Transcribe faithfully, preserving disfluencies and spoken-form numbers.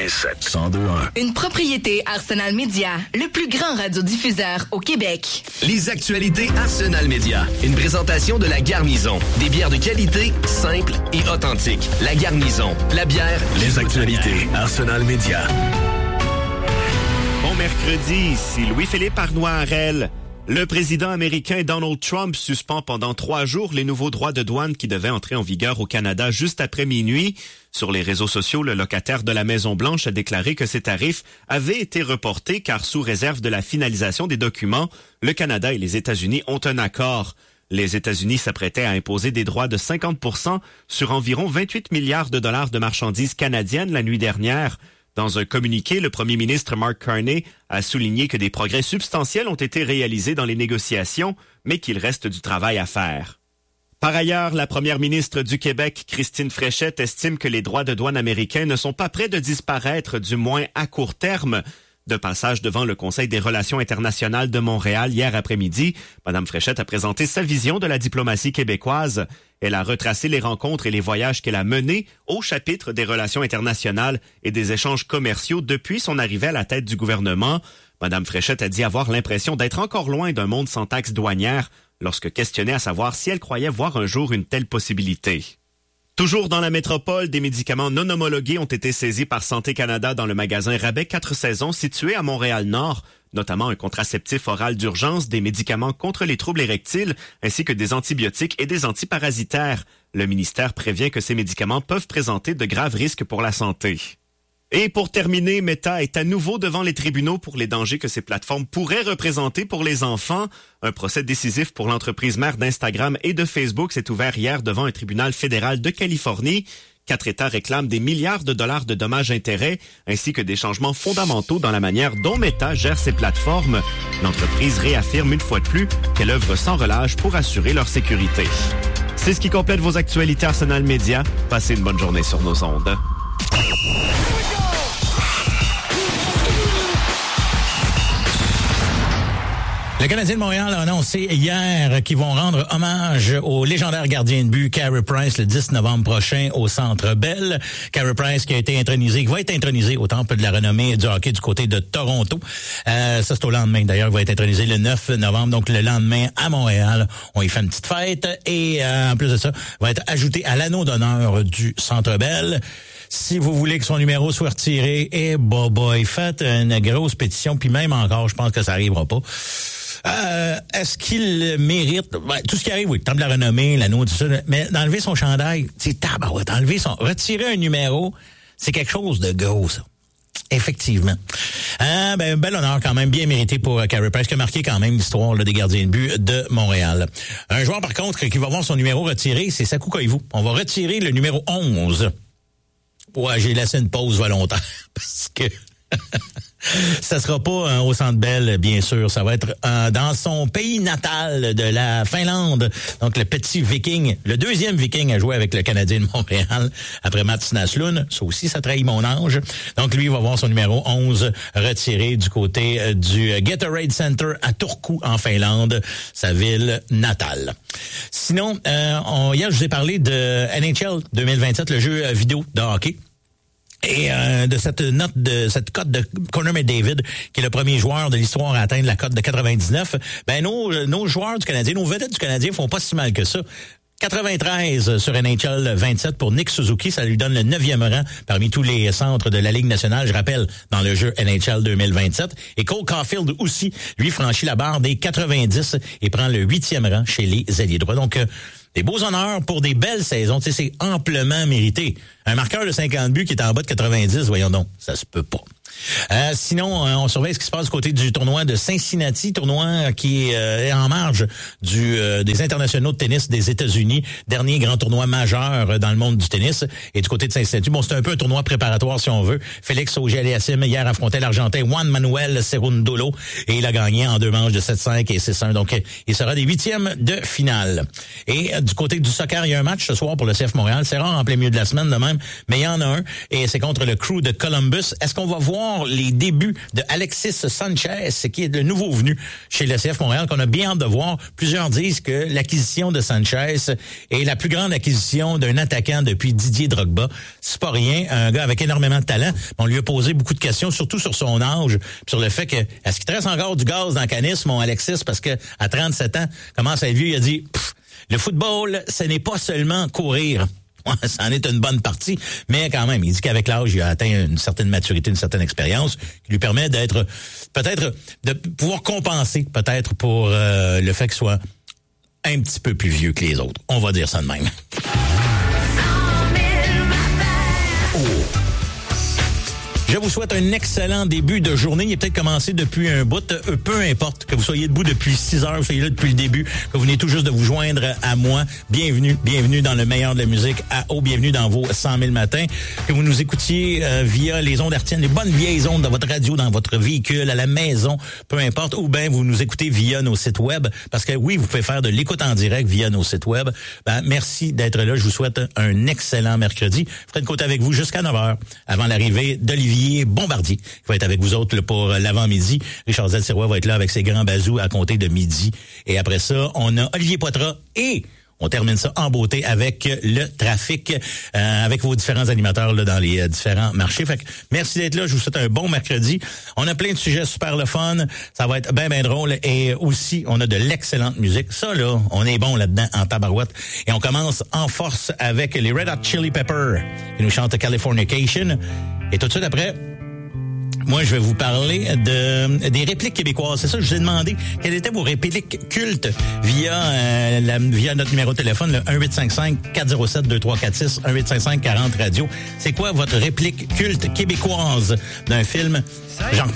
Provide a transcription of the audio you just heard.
quatre-vingt-sept cent deux un. Une propriété Arsenal Media, le plus grand radiodiffuseur au Québec. Les actualités Arsenal Media. Une présentation de La Garnison. Des bières de qualité, simples et authentiques. La Garnison. La bière. Les actualités Arsenal Media. Bon mercredi, ici Louis-Philippe Arnois-Harel. Le président américain Donald Trump suspend pendant trois jours les nouveaux droits de douane qui devaient entrer en vigueur au Canada juste après minuit. Sur les réseaux sociaux, le locataire de la Maison-Blanche a déclaré que ces tarifs avaient été reportés car sous réserve de la finalisation des documents, le Canada et les États-Unis ont un accord. Les États-Unis s'apprêtaient à imposer des droits de cinquante pour cent sur environ vingt-huit milliards de dollars de marchandises canadiennes la nuit dernière. Dans un communiqué, le premier ministre Mark Carney a souligné que des progrès substantiels ont été réalisés dans les négociations, mais qu'il reste du travail à faire. Par ailleurs, la première ministre du Québec, Christine Fréchette, estime que les droits de douane américains ne sont pas près de disparaître, du moins à court terme. De passage devant le Conseil des relations internationales de Montréal hier après-midi, Mme Fréchette a présenté sa vision de la diplomatie québécoise. Elle a retracé les rencontres et les voyages qu'elle a menés au chapitre des relations internationales et des échanges commerciaux depuis son arrivée à la tête du gouvernement. Mme Fréchette a dit avoir l'impression d'être encore loin d'un monde sans taxes douanières lorsque questionnée à savoir si elle croyait voir un jour une telle possibilité. Toujours dans la métropole, des médicaments non homologués ont été saisis par Santé Canada dans le magasin Rabais quatre saisons situé à Montréal-Nord, notamment un contraceptif oral d'urgence, des médicaments contre les troubles érectiles, ainsi que des antibiotiques et des antiparasitaires. Le ministère prévient que ces médicaments peuvent présenter de graves risques pour la santé. Et pour terminer, Meta est à nouveau devant les tribunaux pour les dangers que ces plateformes pourraient représenter pour les enfants. Un procès décisif pour l'entreprise mère d'Instagram et de Facebook s'est ouvert hier devant un tribunal fédéral de Californie. Quatre États réclament des milliards de dollars de dommages-intérêts ainsi que des changements fondamentaux dans la manière dont Meta gère ses plateformes. L'entreprise réaffirme une fois de plus qu'elle œuvre sans relâche pour assurer leur sécurité. C'est ce qui complète vos actualités Arsenal Media. Passez une bonne journée sur nos ondes. Le Canadien de Montréal a annoncé hier qu'ils vont rendre hommage au légendaire gardien de but Carey Price le dix novembre prochain au Centre Bell. Carey Price qui a été intronisé, qui va être intronisé au Temple de la renommée du hockey du côté de Toronto. Euh, ça, c'est au lendemain. D'ailleurs, il va être intronisé le neuf novembre. Donc, le lendemain, à Montréal, on y fait une petite fête. Et euh, en plus de ça, va être ajouté à l'anneau d'honneur du Centre Bell. Si vous voulez que son numéro soit retiré, et eh, bah, boy, faites une grosse pétition. Puis même encore, je pense que ça arrivera pas. Euh, est-ce qu'il mérite ben, tout ce qui arrive, oui, le temple de la renommée, l'anneau, tout ça, mais d'enlever son chandail, c'est tabarouette, enlever son, retirer un numéro, c'est quelque chose de gros, ça. Effectivement. Euh, ben, bel honneur quand même, bien mérité pour uh, Carey Price, qui a marqué quand même l'histoire là, des gardiens de but de Montréal. Un joueur, par contre, qui va avoir son numéro retiré, c'est Sakou Koivu. On va retirer le numéro onze. Ouais, j'ai laissé une pause volontaire, parce que... Ça sera pas euh, au Centre Bell, bien sûr. Ça va être euh, dans son pays natal de la Finlande. Donc, le petit Viking, le deuxième Viking à jouer avec le Canadien de Montréal après Mats Naslund. Ça aussi, ça trahit mon ange. Donc, lui, il va voir son numéro onze retiré du côté euh, du Gatorade Center à Turku, en Finlande, sa ville natale. Sinon, euh, on, hier, je vous ai parlé de N H L deux mille vingt-sept, le jeu vidéo de hockey. Et euh, de cette note, de cette cote de Connor McDavid, qui est le premier joueur de l'histoire à atteindre la cote de quatre-vingt-dix-neuf, ben nos, nos joueurs du Canadien, nos vedettes du Canadien font pas si mal que ça. quatre-vingt-treize sur N H L vingt-sept pour Nick Suzuki, ça lui donne le neuvième rang parmi tous les centres de la Ligue nationale, je rappelle, dans le jeu N H L deux mille vingt-sept. Et Cole Caulfield aussi, lui, franchit la barre des quatre-vingt-dix et prend le huitième rang chez les ailiers droits. Donc, euh, des beaux honneurs pour des belles saisons. Tu sais, c'est amplement mérité. Un marqueur de cinquante buts qui est en bas de quatre-vingt-dix, voyons donc, ça se peut pas. Euh, sinon, euh, on surveille ce qui se passe du côté du tournoi de Cincinnati, tournoi qui est, euh, est en marge du euh, des internationaux de tennis des États-Unis, dernier grand tournoi majeur dans le monde du tennis. Et du côté de Cincinnati, bon, c'est un peu un tournoi préparatoire si on veut. Félix Auger-Aliassime hier affrontait l'Argentin Juan Manuel Cerundolo et il a gagné en deux manches de sept cinq et six un. Donc, il sera des huitièmes de finale. Et euh, du côté du soccer, il y a un match ce soir pour le C F Montréal. C'est rare en plein milieu de la semaine de même, mais il y en a un et c'est contre le Crew de Columbus. Est-ce qu'on va voir voir les débuts de Alexis Sanchez, qui est le nouveau venu chez le C F Montréal, qu'on a bien hâte de voir. Plusieurs disent que l'acquisition de Sanchez est la plus grande acquisition d'un attaquant depuis Didier Drogba. C'est pas rien, un gars avec énormément de talent. On lui a posé beaucoup de questions, surtout sur son âge, sur le fait que, est-ce qu'il te reste encore du gaz dans le canis, mon Alexis, parce que à trente-sept ans, commence à être vieux, il a dit, le football, ce n'est pas seulement courir. Ça en est une bonne partie, mais quand même, il dit qu'avec l'âge, il a atteint une certaine maturité, une certaine expérience qui lui permet d'être, peut-être, de pouvoir compenser, peut-être, pour euh, le fait qu'il soit un petit peu plus vieux que les autres. On va dire ça de même. Oh. Je vous souhaite un excellent début de journée. Il est peut-être commencé depuis un bout. Euh, peu importe que vous soyez debout depuis six heures, vous soyez là depuis le début, que vous venez tout juste de vous joindre à moi. Bienvenue, bienvenue dans le meilleur de la musique à eau. Bienvenue dans vos cent mille matins. Que vous nous écoutiez euh, via les ondes hertziennes, les bonnes vieilles ondes dans votre radio, dans votre véhicule, à la maison, peu importe. Ou bien vous nous écoutez via nos sites web. Parce que oui, vous pouvez faire de l'écoute en direct via nos sites web. Ben, merci d'être là. Je vous souhaite un excellent mercredi. Fred Côté avec vous jusqu'à neuf heures avant l'arrivée d'Olivier Bombardier, qui va être avec vous autres là, pour l'avant-midi. Richard Z-Sirois va être là avec ses grands bazous à compter de midi. Et après ça, on a Olivier Poitras et on termine ça en beauté avec le trafic, euh, avec vos différents animateurs là, dans les euh, différents marchés. Fait que merci d'être là. Je vous souhaite un bon mercredi. On a plein de sujets super le fun. Ça va être bien, bien drôle. Et aussi, on a de l'excellente musique. Ça, là, on est bon là-dedans en tabarouette. Et on commence en force avec les Red Hot Chili Peppers qui nous chantent Californication. Et tout de suite après, moi, je vais vous parler de des répliques québécoises. C'est ça que je vous ai demandé. Quelles étaient vos répliques cultes via euh, la, via notre numéro de téléphone, le un huit cinq cinq quatre zéro sept deux trois quatre six, un huit cinq cinq quarante radio. C'est quoi votre réplique culte québécoise d'un film? J'en reparle.